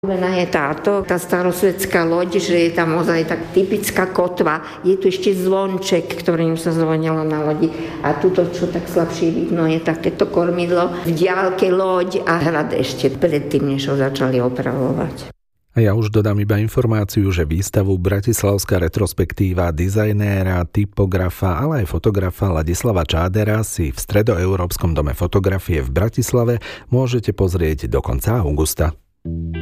Obľúbená je tá starosvetská loď, že je tam ozaj tak typická kotva. Je tu ešte zvonček, ktorým sa zvonilo na lodi. A tuto, čo tak slabšie vidno, je takéto kormidlo. V diaľke loď a hrad ešte predtým, než ho začali opravovať. A ja už dodám iba informáciu, že výstavu Bratislavská retrospektíva dizajnéra, typografa, ale aj fotografa Ladislava Čádera si v Stredoeurópskom dome fotografie v Bratislave môžete pozrieť do konca augusta.